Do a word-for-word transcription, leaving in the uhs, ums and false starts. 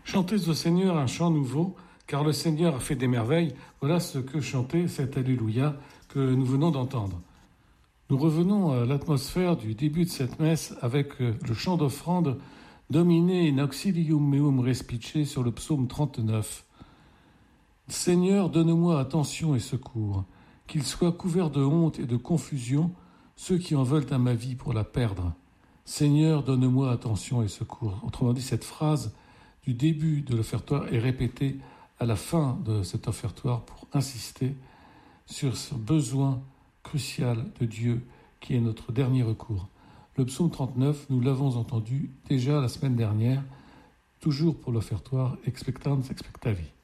Chantez au Seigneur un chant nouveau, car le Seigneur a fait des merveilles. Voilà ce que chantait cet Alléluia que nous venons d'entendre. Nous revenons à l'atmosphère du début de cette messe avec le chant d'offrande Domine in auxilium meum respice sur le psaume trente-neuf. Seigneur, donne-moi attention et secours, qu'ils soient couverts de honte et de confusion ceux qui en veulent à ma vie pour la perdre. Seigneur, donne-moi attention et secours. Autrement dit, cette phrase du début de l'offertoire est répétée à la fin de cet offertoire pour insister sur ce besoin crucial de Dieu qui est notre dernier recours. Le psaume trente-neuf, nous l'avons entendu déjà la semaine dernière, toujours pour l'offertoire Expectans Expectavi.